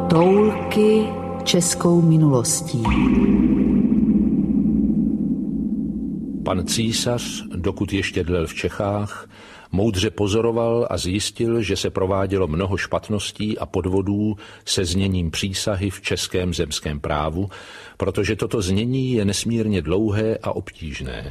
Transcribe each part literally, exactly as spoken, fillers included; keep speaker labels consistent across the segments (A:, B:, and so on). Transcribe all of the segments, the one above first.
A: Toulky českou minulostí.
B: Pan císař, dokud ještě dlel v Čechách, moudře pozoroval a zjistil, že se provádělo mnoho špatností a podvodů se zněním přísahy v českém zemském právu, protože toto znění je nesmírně dlouhé a obtížné.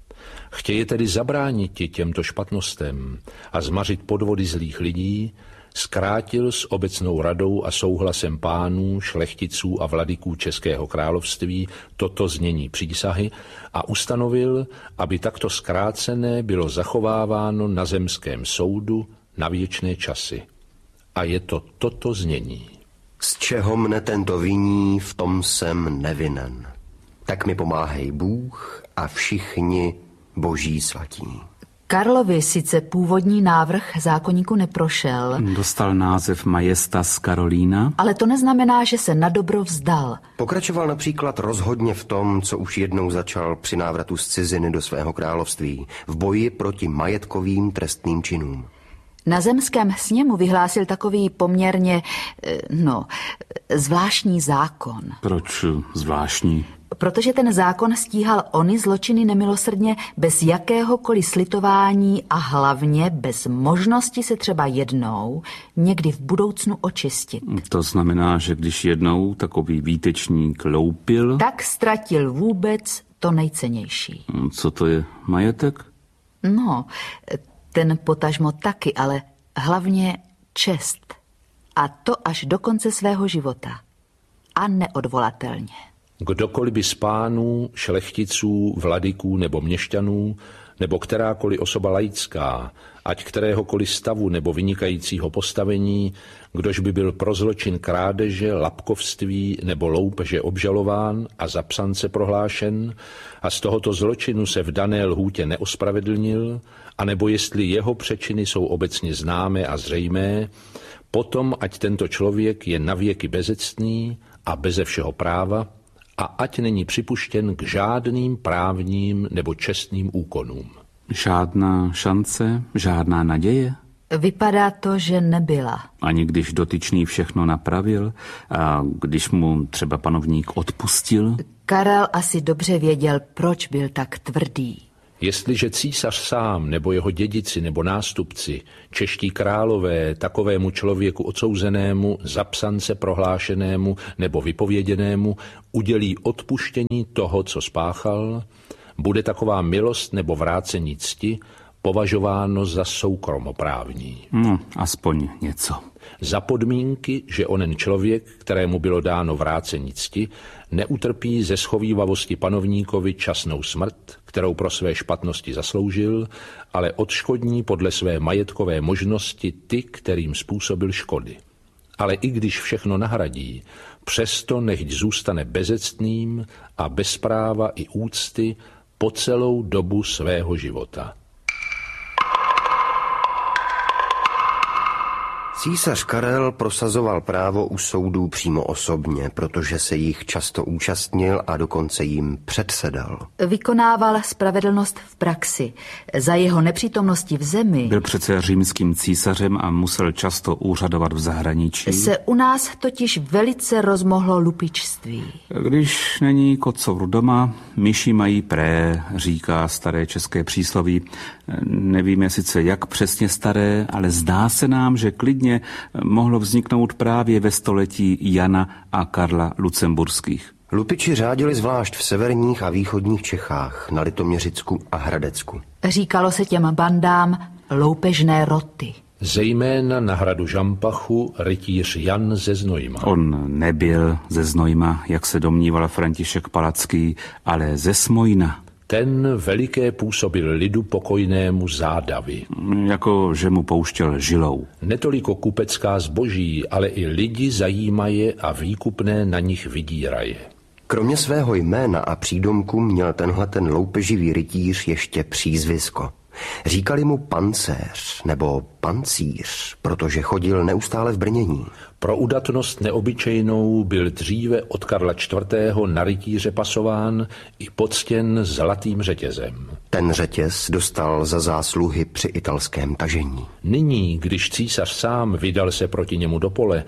B: Chtěje tedy zabránit těmto špatnostem a zmařit podvody zlých lidí, zkrátil s obecnou radou a souhlasem pánů, šlechticů a vladyků Českého království toto znění přísahy a ustanovil, aby takto zkrácené bylo zachováváno na zemském soudu na věčné časy. A je to toto znění.
C: Z čeho mne tento viní, v tom jsem nevinen. Tak mi pomáhej Bůh a všichni boží svatí.
A: Karlovi sice původní návrh zákoníku neprošel.
D: Dostal název Majestas Karolína.
A: Ale to neznamená, že se na dobro vzdal.
C: Pokračoval například rozhodně v tom, co už jednou začal při návratu z ciziny do svého království, v boji proti majetkovým trestným činům.
A: Na zemském sněmu vyhlásil takový poměrně, no, zvláštní zákon.
D: Proč zvláštní?
A: Protože ten zákon stíhal ony zločiny nemilosrdně bez jakéhokoliv slitování a hlavně bez možnosti se třeba jednou, někdy v budoucnu očistit.
D: To znamená, že když jednou takový výtečník loupil...
A: Tak ztratil vůbec to nejcennější.
D: Co to je, majetek?
A: No, ten potažmo taky, ale hlavně čest. A to až do konce svého života. A neodvolatelně.
B: Kdokoliv by z pánů, šlechticů, vladyků nebo měšťanů, nebo kterákoliv osoba laická, ať kteréhokoliv stavu nebo vynikajícího postavení, kdož by byl pro zločin krádeže, lapkovství nebo loupeže obžalován a za psance prohlášen a z tohoto zločinu se v dané lhůtě neospravedlnil, anebo jestli jeho přečiny jsou obecně známé a zřejmé, potom ať tento člověk je navěky bezectný a beze všeho práva, a ať není připuštěn k žádným právním nebo čestným úkonům.
D: Žádná šance, žádná naděje?
A: Vypadá to, že nebyla.
D: Ani když dotyčný všechno napravil a když mu třeba panovník odpustil?
A: Karel asi dobře věděl, proč byl tak tvrdý.
B: Jestliže císař sám nebo jeho dědici nebo nástupci, čeští králové, takovému člověku odsouzenému, za psance prohlášenému nebo vypověděnému udělí odpuštění toho, co spáchal, bude taková milost nebo vrácení cti považováno za soukromoprávní.
D: No, aspoň něco.
B: Za podmínky, že onen člověk, kterému bylo dáno vrácení cti, neutrpí ze schovívavosti panovníkovi časnou smrt, kterou pro své špatnosti zasloužil, ale odškodní podle své majetkové možnosti ty, kterým způsobil škody. Ale i když všechno nahradí, přesto nechť zůstane bezectným a bez práva i úcty po celou dobu svého života.
C: Císař Karel prosazoval právo u soudů přímo osobně, protože se jich často účastnil a dokonce jim předsedal.
A: Vykonával spravedlnost v praxi. Za jeho nepřítomnosti v zemi...
D: Byl přece římským císařem a musel často úřadovat v zahraničí.
A: Se u nás totiž velice rozmohlo lupičství.
D: Když není kocour doma, myši mají pré, říká staré české přísloví. Nevíme sice jak přesně staré, ale zdá se nám, že klidně mohlo vzniknout právě ve století Jana a Karla Lucemburských.
C: Lupiči řádili zvlášť v severních a východních Čechách, na Litoměřicku a Hradecku.
A: Říkalo se těm bandám loupežné roty.
B: Zejména na hradu Žampachu rytíř Jan ze Znojma.
D: On nebyl ze Znojma, jak se domníval František Palacký, ale ze Smojna.
B: Ten veliké působil lidu pokojnému zádavy.
D: Jako že mu pouštěl žilou.
B: Netoliko kupecká zboží, ale i lidi zajímaje a výkupné na nich vydíraje.
C: Kromě svého jména a přídomku měl tenhle ten loupeživý rytíř ještě přízvisko. Říkali mu pancéř nebo pancíř, protože chodil neustále v brnění.
B: Pro udatnost neobyčejnou byl dříve od Karla čtvrtého na rytíře pasován i poctěn zlatým řetězem.
C: Ten řetěz dostal za zásluhy při italském tažení.
B: Nyní, když císař sám vydal se proti němu do pole,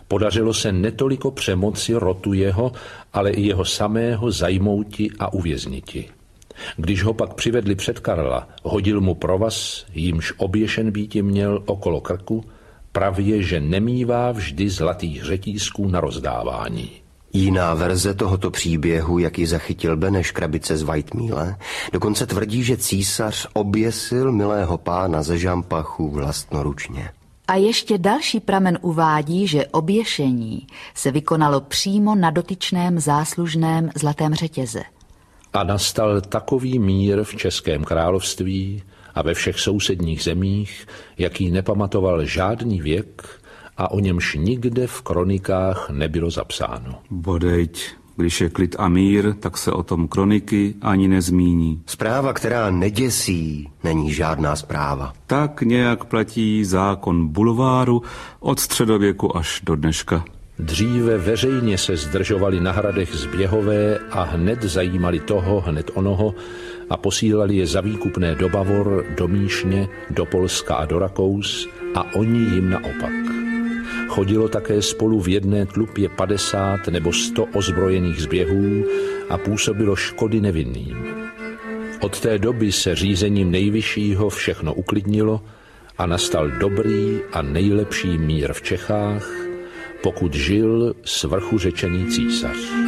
B: Podařilo se netoliko přemoci rotu jeho, ale i jeho samého zajmouti a uvězniti. Když ho pak přivedli před Karla, hodil mu provaz, jímž oběšen býti měl okolo krku, pravě, že nemívá vždy zlatých řetízků na rozdávání.
C: Jiná verze tohoto příběhu, jak ji zachytil Beneš Krabice z Whitemíle, dokonce tvrdí, že císař oběsil milého pána ze Žampachu vlastnoručně.
A: A ještě další pramen uvádí, že oběšení se vykonalo přímo na dotyčném záslužném zlatém řetěze.
B: A nastal takový mír v Českém království a ve všech sousedních zemích, jaký nepamatoval žádný věk a o němž nikde v kronikách nebylo zapsáno.
D: Bodejť, když je klid a mír, tak se o tom kroniky ani nezmíní.
C: Zpráva, která neděsí, není žádná zpráva.
D: Tak nějak platí zákon bulváru od středověku až do dneška.
B: Dříve veřejně se zdržovali na hradech zběhové a hned zajímali toho, hned onoho a posílali je za výkupné do Bavor, do Míšně, do Polska a do Rakous a oni jim naopak. Chodilo také spolu v jedné tlupě padesát nebo sto ozbrojených zběhů a působilo škody nevinným. Od té doby se řízením nejvyššího všechno uklidnilo a nastal dobrý a nejlepší mír v Čechách, pokud žil svrchu řečený císař.